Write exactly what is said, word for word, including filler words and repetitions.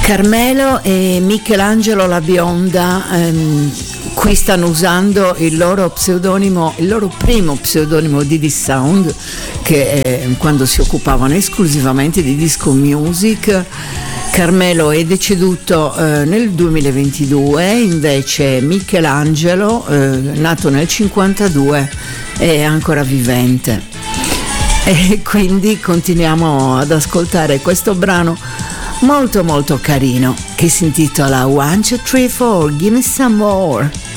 Carmelo e Michelangelo La Bionda ehm, qui stanno usando il loro pseudonimo, il loro primo pseudonimo di D-Sound, che eh, quando si occupavano esclusivamente di disco music. Carmelo è deceduto eh, nel duemilaventidue, invece Michelangelo, eh, nato nel cinquantadue, è ancora vivente. E quindi continuiamo ad ascoltare questo brano molto molto carino che si intitola One, Two, Three, Four, Give Me Some More.